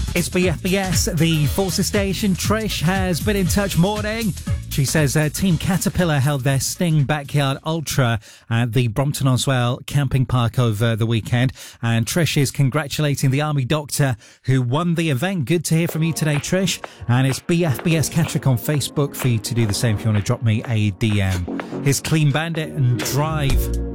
It's BFBS, the Forces station. Trish has been in touch. Morning. She says Team Caterpillar held their Sting Backyard Ultra at the Brompton-on-Swale camping park over the weekend. And Trish is congratulating the Army doctor who won the event. Good to hear from you today, Trish. And it's BFBS Catterick on Facebook for you to do the same if you want to drop me a DM. Here's Clean Bandit and Drive.